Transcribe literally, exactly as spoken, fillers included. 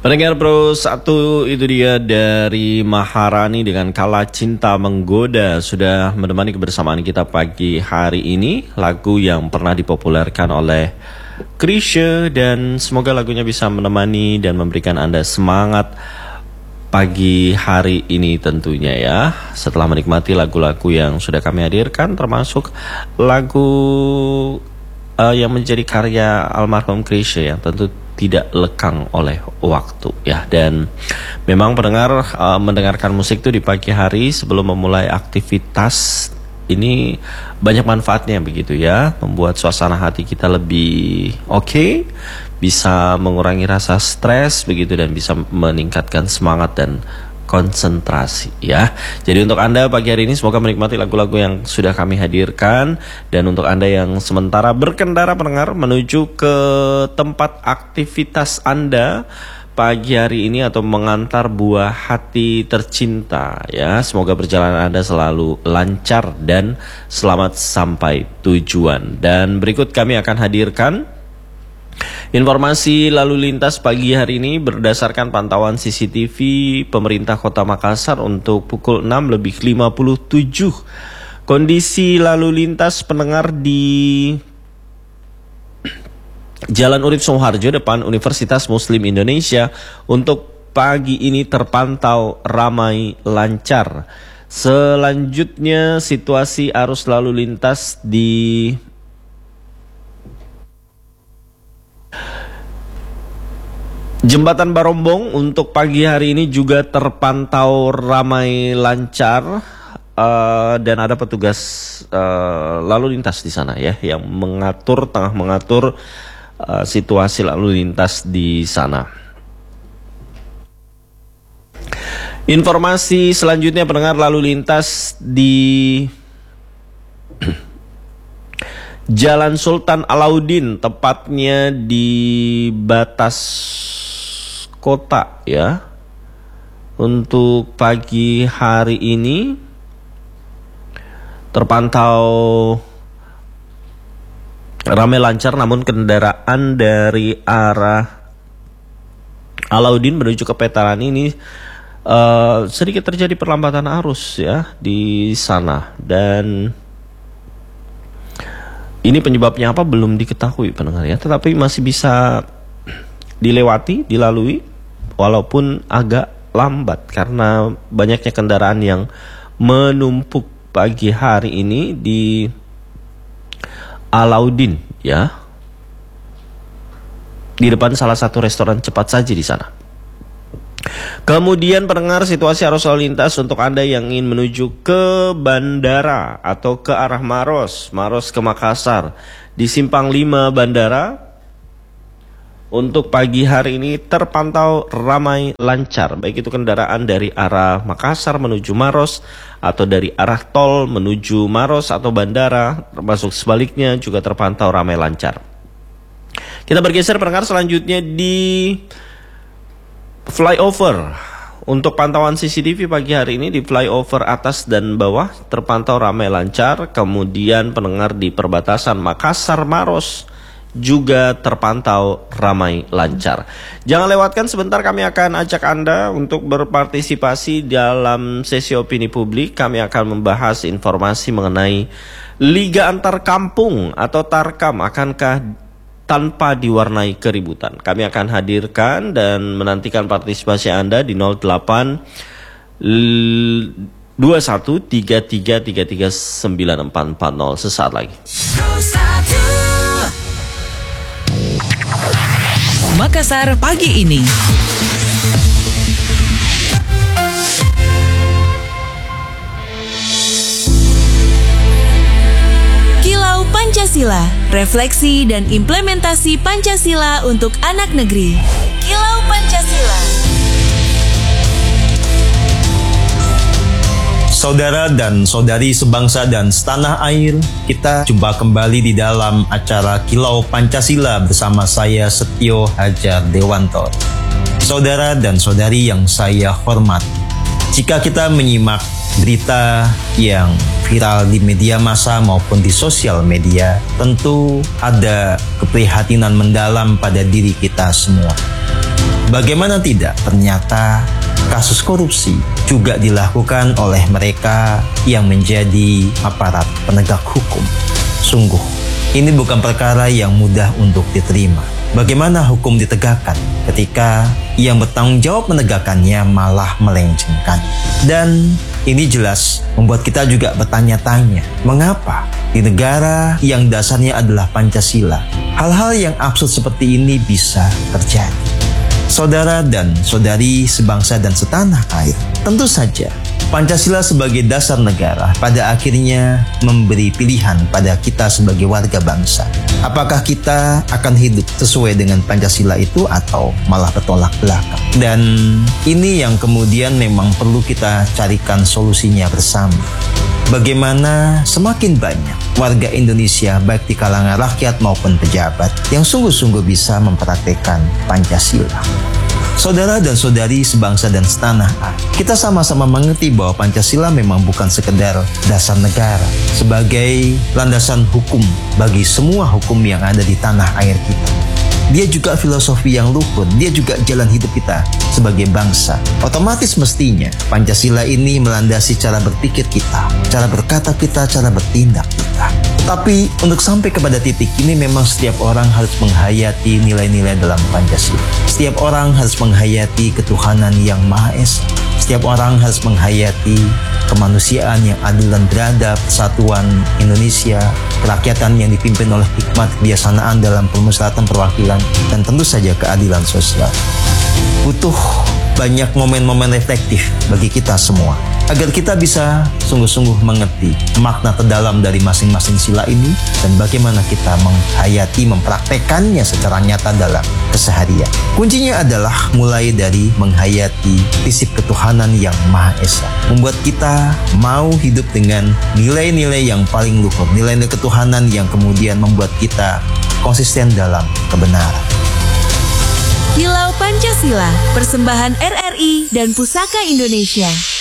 Pendengar Pro satu, itu dia dari Maharani dengan Kala Cinta Menggoda sudah menemani kebersamaan kita pagi hari ini. Lagu yang pernah dipopulerkan oleh Chrisye, dan semoga lagunya bisa menemani dan memberikan Anda semangat pagi hari ini tentunya ya. Setelah menikmati lagu-lagu yang sudah kami hadirkan, termasuk lagu uh, yang menjadi karya almarhum Chrisye yang tentu tidak lekang oleh waktu ya. Dan memang pendengar uh, mendengarkan musik itu di pagi hari sebelum memulai aktivitas ini banyak manfaatnya begitu ya. Membuat suasana hati kita lebih oke, okay, bisa mengurangi rasa stres begitu, dan bisa meningkatkan semangat dan konsentrasi ya. Jadi untuk Anda pagi hari ini semoga menikmati lagu-lagu yang sudah kami hadirkan. Dan untuk Anda yang sementara berkendara pendengar menuju ke tempat aktivitas Anda pagi hari ini atau mengantar buah hati tercinta ya, semoga perjalanan Anda selalu lancar dan selamat sampai tujuan. Dan berikut kami akan hadirkan informasi lalu lintas pagi hari ini berdasarkan pantauan C C T V pemerintah Kota Makassar untuk pukul enam lebih lima puluh tujuh. Kondisi lalu lintas pendengar di Jalan Urip Sumoharjo depan Universitas Muslim Indonesia untuk pagi ini terpantau ramai lancar. Selanjutnya situasi arus lalu lintas di Jembatan Barombong untuk pagi hari ini juga terpantau ramai lancar, uh, dan ada petugas uh, lalu lintas di sana ya yang mengatur tengah mengatur uh, situasi lalu lintas di sana. Informasi selanjutnya pendengar lalu lintas di Jalan Sultan Alauddin, tepatnya di batas kota ya. Untuk pagi hari ini terpantau ramai lancar, namun kendaraan dari arah Alauddin menuju ke Petarani ini uh, sedikit terjadi perlambatan arus ya di sana. Dan ini penyebabnya apa belum diketahui pendengar ya, tetapi masih bisa dilewati, dilalui walaupun agak lambat karena banyaknya kendaraan yang menumpuk pagi hari ini di Alauddin ya, di depan salah satu restoran cepat saji di sana. Kemudian pendengar situasi arus lalu lintas untuk Anda yang ingin menuju ke bandara atau ke arah Maros, Maros ke Makassar di Simpang lima Bandara untuk pagi hari ini terpantau ramai lancar, baik itu kendaraan dari arah Makassar menuju Maros atau dari arah tol menuju Maros atau bandara, termasuk sebaliknya juga terpantau ramai lancar. Kita bergeser pendengar selanjutnya di flyover. Untuk pantauan C C T V pagi hari ini di flyover atas dan bawah terpantau ramai lancar. Kemudian pendengar di perbatasan Makassar Maros juga terpantau ramai lancar. Jangan lewatkan, sebentar kami akan ajak Anda untuk berpartisipasi dalam sesi opini publik. Kami akan membahas informasi mengenai Liga Antar Kampung atau Tarkam akankah tanpa diwarnai keributan. Kami akan hadirkan dan menantikan partisipasi Anda di nol delapan dua satu tiga tiga tiga tiga sembilan empat empat nol sesaat lagi. Makassar pagi ini. Kilau Pancasila, refleksi dan implementasi Pancasila untuk anak negeri. Kilau Pancasila. Saudara dan saudari sebangsa dan setanah air, kita jumpa kembali di dalam acara Kilau Pancasila bersama saya Setio Hajar Dewanto. Saudara dan saudari yang saya hormati, jika kita menyimak berita yang viral di media massa maupun di sosial media, tentu ada keprihatinan mendalam pada diri kita semua. Bagaimana tidak, ternyata kasus korupsi juga dilakukan oleh mereka yang menjadi aparat penegak hukum. Sungguh, ini bukan perkara yang mudah untuk diterima. Bagaimana hukum ditegakkan ketika yang bertanggung jawab menegakkannya malah melencengkan? Dan ini jelas membuat kita juga bertanya-tanya, mengapa di negara yang dasarnya adalah Pancasila, hal-hal yang absurd seperti ini bisa terjadi? Saudara dan saudari sebangsa dan setanah air, tentu saja Pancasila sebagai dasar negara pada akhirnya memberi pilihan pada kita sebagai warga bangsa. Apakah kita akan hidup sesuai dengan Pancasila itu atau malah bertolak belakang? Dan ini yang kemudian memang perlu kita carikan solusinya bersama. Bagaimana semakin banyak warga Indonesia baik di kalangan rakyat maupun pejabat yang sungguh-sungguh bisa mempraktekkan Pancasila. Saudara dan saudari sebangsa dan setanah air, kita sama-sama mengerti bahwa Pancasila memang bukan sekedar dasar negara sebagai landasan hukum bagi semua hukum yang ada di tanah air kita. Dia juga filosofi yang luhur, dia juga jalan hidup kita sebagai bangsa. Otomatis mestinya Pancasila ini melandasi cara berpikir kita, cara berkata kita, cara bertindak kita. Tapi untuk sampai kepada titik ini memang setiap orang harus menghayati nilai-nilai dalam Pancasila. Setiap orang harus menghayati ketuhanan yang Maha Esa. Setiap orang harus menghayati kemanusiaan yang adil dan beradab, persatuan Indonesia, kerakyatan yang dipimpin oleh hikmat kebijaksanaan dalam permusyawaratan perwakilan, dan tentu saja keadilan sosial. Butuh banyak momen-momen reflektif bagi kita semua, agar kita bisa sungguh-sungguh mengerti makna terdalam dari masing-masing sila ini dan bagaimana kita menghayati, mempraktekannya secara nyata dalam keseharian. Kuncinya adalah mulai dari menghayati prinsip ketuhanan yang Maha Esa, membuat kita mau hidup dengan nilai-nilai yang paling luhur, nilai-nilai ketuhanan yang kemudian membuat kita konsisten dalam kebenaran. Kilau Pancasila, persembahan R R I dan Pusaka Indonesia.